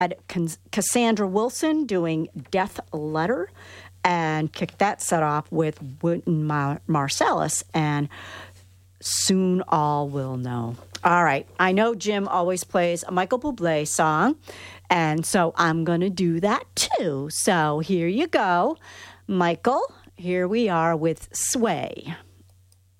had Cassandra Wilson doing Death Letter, and kicked that set off with Wynton Marsalis and Soon All Will Know. All right, I know Jim always plays a Michael Bublé song, and so I'm going to do that too. So here you go. Michael, here we are with Sway.